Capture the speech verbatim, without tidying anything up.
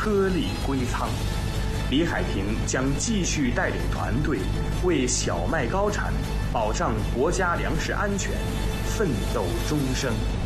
脱离归仓。李海平将继续带领团队为小麦高产、保障国家粮食安全奋斗终生。